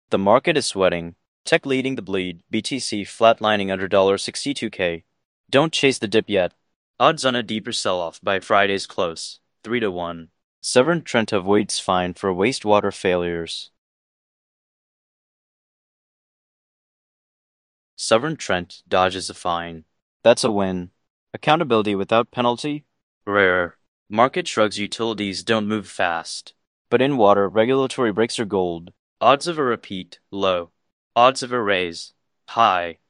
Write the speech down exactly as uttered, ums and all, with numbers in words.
The market is sweating. Tech leading the bleed, B T C flatlining under sixty-two K. Don't chase the dip yet. Odds on a deeper sell-off by Friday's close, three to one. Severn Trent avoids fine for wastewater failures. Severn Trent dodges a fine. That's a win. Accountability without penalty? Rare. Market shrugs utilities don't move fast. But in water, regulatory breaks are gold. Odds of a repeat, low. Odds of a raise, high.